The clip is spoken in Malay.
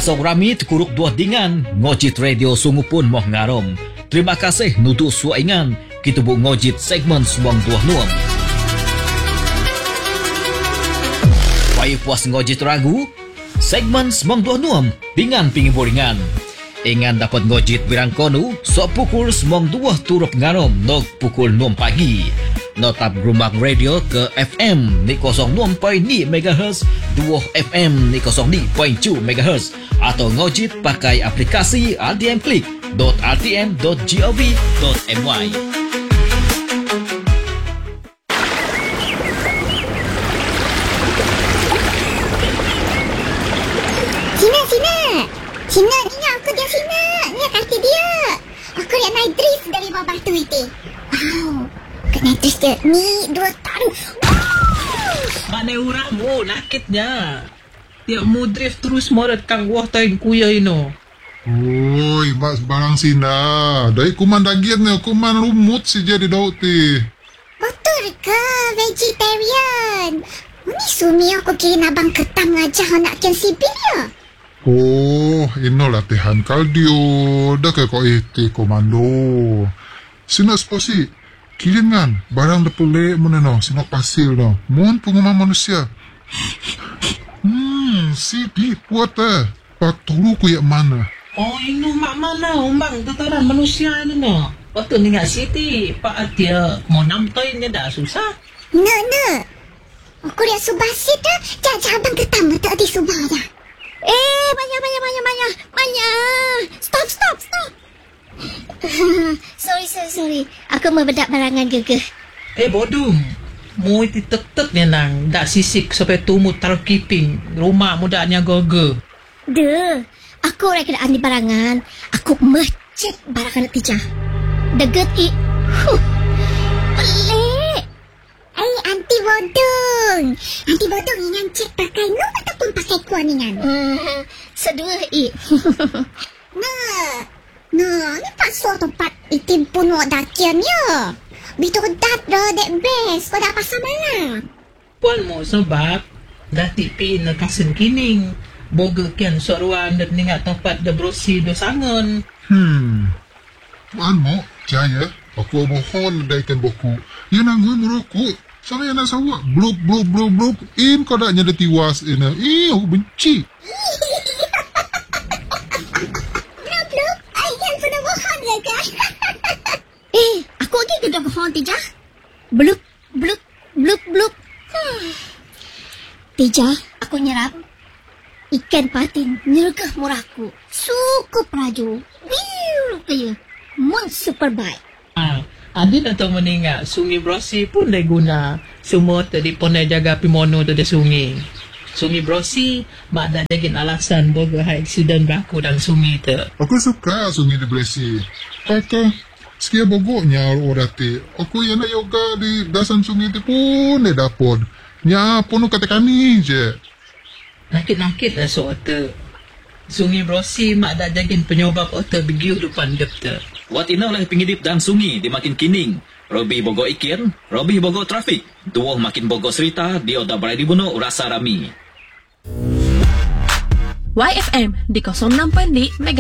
Asok rami kuruk dua dingan ngojit radio sungu pun moh ngarom. Terima kasih nudu suaingan kita bu ngojit segmen suang dua nuam. Pai puas ngojit ragu segmen suang dua nuam dengan pingi boringan. Ingan dapat ngojit birang konu so pukul suang dua turup ngarom nog pukul 6 pagi. Notap Grumak Radio ke FM ni 06.2 MHz, 2 FM ni 02.2 MHz atau ngojit pakai aplikasi rtm.rtm.gov.my. Sina, ingat aku dia Sina. Ingat kaki dia. Aku lihat naik dress dari bawah batu itu. Wow. Kena dress dia. Ni dua taruh. Mana uramu nakitnya. Dia mau drift terus morat kang wah tain kuya ino. Oi, mas barang Sina. Dari kuman daging ni, kuman rumut si jadi daun ti. Betul ke vegetarian? Ini sumi aku kira abang ketam ngajak anak kian sipil ya. Oh, ino latihan kardio. Dah ke kau iti komando. Sina sposi. Kiringan, barang dapule mana no, sina pasir no. Mohon pengumuman manusia. Sidi puat paturu ku yak mana. Oh, ino mak mana umbang tataran manusia ini no. Waktu ni ngak Siti, Pak dia mau namtoin dia dah susah. No. Aku lihat subah situ, jajah abang ketam betul di subah dah. Manya. Stop. sorry. Aku membedak barangan gegeh. Bodoh. Mu iti tek ni nang dak sisik sampai tumut taruh kiping. Rumah mudanya gogo. Deh, aku rek dak andi barangan. Aku mecet barangan tijah. Deget i. Pelik. Anti bodong ingan cek pakai nu ataupun pakai kuan ingan. Sedua i. Nah, ni pasal tempat itim pun wak dakian ya. Bitu dat dah dek best. Kau dah pasal mana? Puan mo sebab dah tipi na kasen kining. Boga kian soruan dan ningat tempat da brosi do sangon. Puan mo, jaya. Aku mohon daikan boku. Ia nanggung merokok. Sana yang nak sawak. Blub. Im kau dah nyada tiwas ina. Aku benci. Blub. Ayah sudah mohon ya kan? Aku lagi kena mohon Tijah. Blub. Tijah, aku nyerap. Ikan patin nyergah murahku. Sukup raju. Wiu kaya. Mon super baik. Adi dah tahu meninggal. Sungai Brosi pun dah guna. Semua tadi pun dah jaga pimono tu dah sungai. Sungai Brosi, mak dah jagin alasan boga high accident berlaku dalam sungai tu. Aku suka sungai di Bresi. Kata, sekia bogoknya orang ti. Aku yang nak yoga di dasan sungai tu pun dah dapat. Nya pun katakan ni je. Nakit lah soal tu. Sungai Brosi, mak dah jagin penyobab otak begiu depan dep tu. Wat ina oleh pingidip dan sungi di makin kining. Robi bogo ikir, Robi bogo trafik. Duoh makin bogo cerita, dia dah berada di bunuh rasa rami. YFM di 06.2 MHz.